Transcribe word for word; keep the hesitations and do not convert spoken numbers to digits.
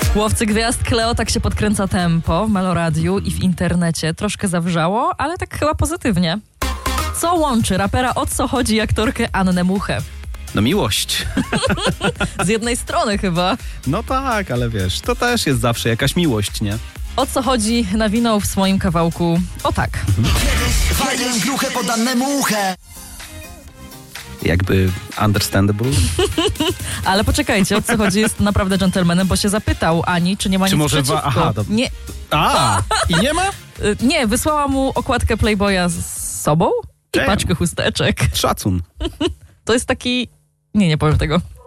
Łowcy gwiazd, Kleo, tak się podkręca tempo w Meloradiu i w internecie. Troszkę zawrzało, ale tak chyba pozytywnie. Co łączy rapera O co chodzi i aktorkę Annę Muchę? No miłość. Z jednej strony chyba. No tak, ale wiesz, to też jest zawsze jakaś miłość, nie? O co chodzi nawinął w swoim kawałku o tak. Kiedyś gruchę pod Annę Muchę. Jakby understandable. Ale poczekajcie, o co chodzi jest naprawdę dżentelmenem, bo się zapytał Ani, czy nie ma Czy nic może wa- przeciwko. aha, to- Nie, A, i nie ma? y, nie, wysłała mu okładkę Playboya z sobą i Damn. paczkę chusteczek. Szacun. To jest taki... Nie, nie powiem tego.